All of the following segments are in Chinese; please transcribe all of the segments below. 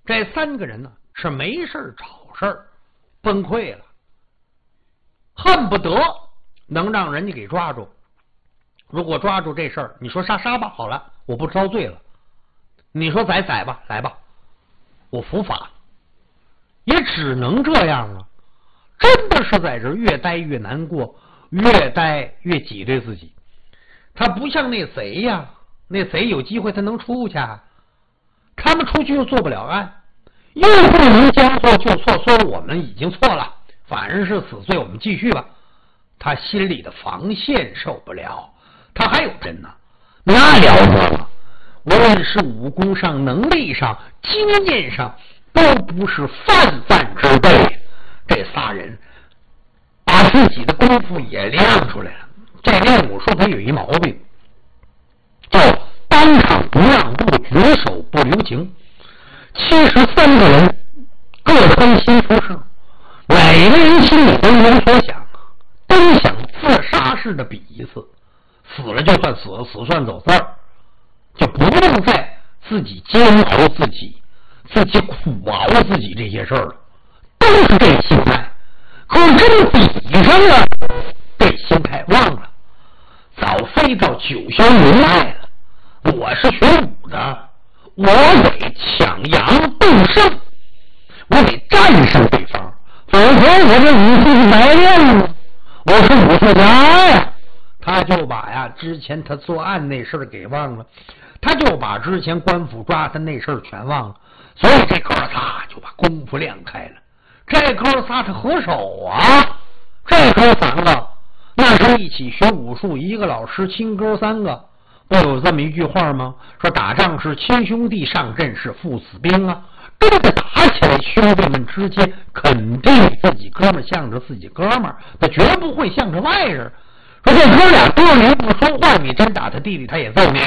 这3个人呢是没事找事崩溃了，恨不得能让人家给抓住。如果抓住这事儿，你说杀吧，好了，我不遭罪了。你说宰吧，来吧，我伏法，也只能这样了。真的是在这越待越难过，越待越挤兑自己。他不像那贼呀，那贼有机会他能出去，他们出去又做不了案，又不能将错就错，说我们已经错了，反正是死罪，我们继续吧。他心里的防线受不了，他还有针呢，那了得了。无论是武功上、能力上、经验上，都不是泛之辈。这仨人把自己的功夫也亮出来了。这练武术他有一毛病，叫当场不让步，举手不留情。其实3个人各穿心出事，每个人心里都有所想，都想自杀式的比一次，死了就算死了，死算走字儿，就不用再自己煎熬自己苦熬自己这些事儿了，都是这心态。可真比上了，这心态忘了，早飞到九霄云外了。我是学武的，我得抢阳斗胜，我得战胜对方，否则我这武术白练了，我是武术家呀。他就把之前他作案那事儿给忘了，他就把之前官府抓他那事儿全忘了，所以这哥仨就把功夫亮开了。这哥仨是合手啊，这哥3个那是一起学武术，一个老师亲哥3个，不有这么一句话吗？说打仗是亲兄弟，上阵是父子兵啊。真的打起来，兄弟们之间肯定自己哥们向着自己哥们，他绝不会向着外人。说这哥俩多年不说话，你真打他弟弟他也揍你。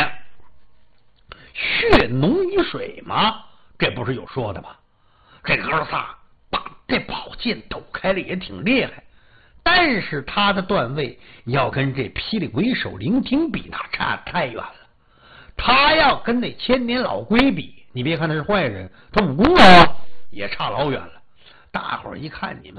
血浓于水嘛，这不是有说的吗？这哥仨把这宝剑抖开了也挺厉害，但是他的段位要跟这霹雳鬼手凌庭比，那差太远了。他要跟那千年老龟比，你别看他是坏人，他武功也差老远了。大伙儿一看你们